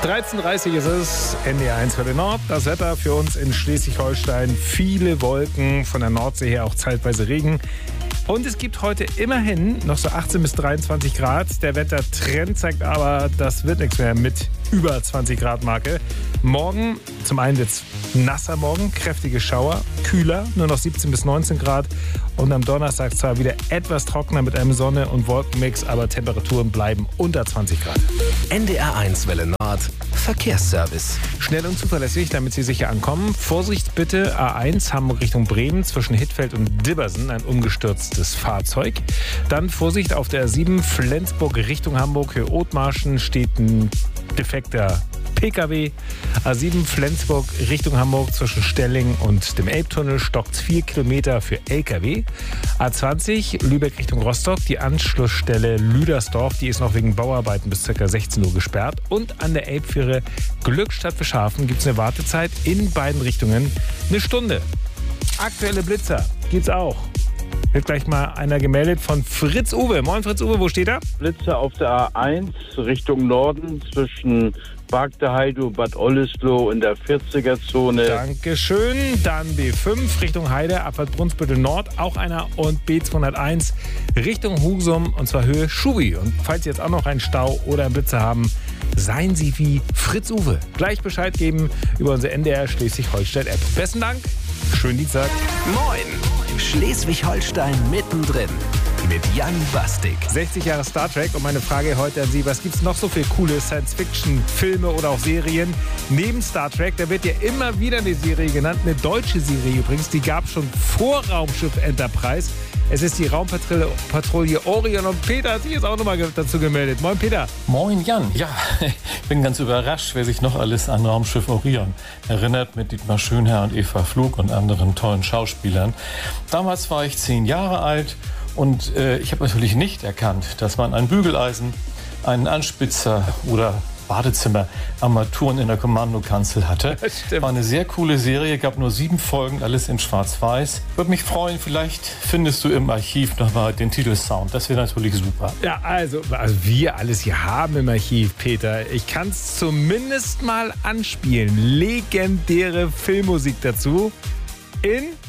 13:30 ist es, NDR1 für den Nord. Das Wetter für uns in Schleswig-Holstein. Viele Wolken, von der Nordsee her auch zeitweise Regen. Und es gibt heute immerhin noch so 18 bis 23 Grad. Der Wettertrend zeigt aber, das wird nichts mehr mit über 20 Grad Marke. Morgen, zum einen wird es nasser morgen, kräftige Schauer, kühler, nur noch 17 bis 19 Grad. Und am Donnerstag zwar wieder etwas trockener mit einem Sonne- und Wolkenmix, aber Temperaturen bleiben unter 20 Grad. NDR1 Welle Nord, Verkehrsservice. Schnell und zuverlässig, damit Sie sicher ankommen. Vorsicht bitte, A1 Hamburg Richtung Bremen zwischen Hittfeld und Dibbersen, ein umgestürztes Fahrzeug. Dann Vorsicht auf der A7 Flensburg Richtung Hamburg, Höhe Othmarschen steht ein defekter PKW. A7 Flensburg Richtung Hamburg zwischen Stelling und dem Elbtunnel stockt 4 Kilometer für LKW. A20 Lübeck Richtung Rostock, die Anschlussstelle Lüdersdorf, die ist noch wegen Bauarbeiten bis ca. 16 Uhr gesperrt. Und an der Elbfähre Glückstadt Fischhafen gibt es eine Wartezeit in beiden Richtungen eine Stunde. Aktuelle Blitzer gibt's auch. Wird gleich mal einer gemeldet von Fritz Uwe. Moin Fritz Uwe, wo steht er? Blitzer auf der A1 Richtung Norden zwischen Bargteheide und Bad Oldesloe in der 40er-Zone. Dankeschön. Dann B5 Richtung Heide, Abfahrt Brunsbüttel Nord, auch einer. Und B201 Richtung Husum, und zwar Höhe Schubi. Und falls Sie jetzt auch noch einen Stau oder einen Blitzer haben, seien Sie wie Fritz Uwe. Gleich Bescheid geben über unsere NDR Schleswig-Holstein-App. Besten Dank. Schönen Dienstag. Moin! Schleswig-Holstein mittendrin mit Jan Bastik. 60 Jahre Star Trek und meine Frage heute an Sie, was gibt es noch so für coole Science-Fiction-Filme oder auch Serien neben Star Trek? Da wird ja immer wieder eine Serie genannt, eine deutsche Serie übrigens, die gab es schon vor Raumschiff Enterprise. Es ist die Raumpatrouille Orion und Peter hat sich jetzt auch nochmal dazu gemeldet. Moin Peter. Moin Jan. Ja, ich bin ganz überrascht, wer sich noch alles an Raumschiff Orion erinnert, mit Dietmar Schönherr und Eva Flug und anderen tollen Schauspielern. Damals war ich 10 Jahre alt und ich habe natürlich nicht erkannt, dass man ein Bügeleisen, einen Anspitzer oder Badezimmerarmaturen in der Kommandokanzel hatte. War eine sehr coole Serie, gab nur 7 Folgen, alles in Schwarz-Weiß. Würde mich freuen, vielleicht findest du im Archiv nochmal den Titelsound. Das wäre natürlich super. Ja, also wir alles hier haben im Archiv, Peter. Ich kann es zumindest mal anspielen. Legendäre Filmmusik dazu in